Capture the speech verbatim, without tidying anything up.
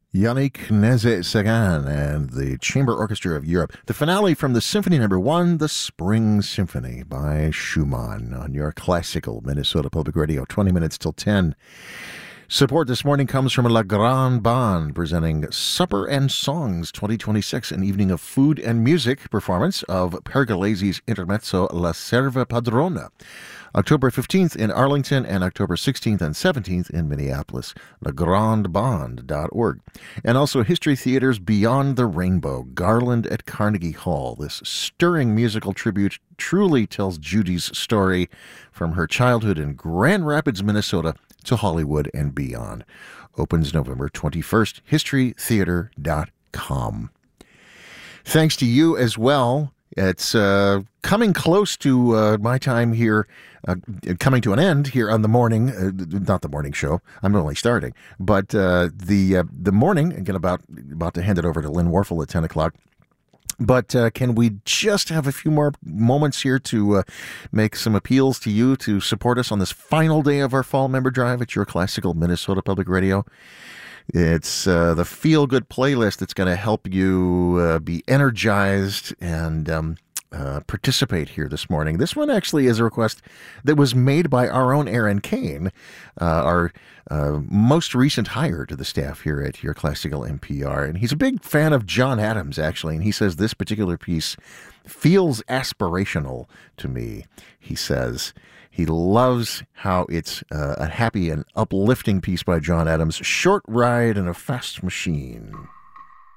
Yannick Nézet-Séguin and the Chamber Orchestra of Europe. The finale from the Symphony Number One, the Spring Symphony by Schumann on your classical Minnesota Public Radio. twenty minutes till ten. Support this morning comes from La Grande Bande, presenting Supper and Songs twenty twenty-six, an evening of food and music performance of Pergolesi's intermezzo La Serva Padrona. October fifteenth in Arlington and October sixteenth and seventeenth in Minneapolis. la grande bande dot org. And also History Theater's Beyond the Rainbow, Garland at Carnegie Hall. This stirring musical tribute truly tells Judy's story from her childhood in Grand Rapids, Minnesota, to Hollywood and beyond. Opens November twenty-first, history theater dot com. Thanks to you as well. It's uh, coming close to uh, my time here, uh, coming to an end here on the morning, uh, not the morning show, I'm only starting, but uh, the uh, the morning, again, about, about to hand it over to Lynn Warfel at ten o'clock. But uh, can we just have a few more moments here to uh, make some appeals to you to support us on this final day of our fall member drive at your classical Minnesota Public Radio? It's uh, the feel-good playlist that's going to help you uh, be energized and um, uh, participate here this morning. This one actually is a request that was made by our own Aaron Kane, uh, our uh, most recent hire to the staff here at Your Classical N P R. And he's a big fan of John Adams, actually, and he says this particular piece feels aspirational to me, he says. He loves how it's uh, a happy and uplifting piece by John Adams, Short Ride in a Fast Machine.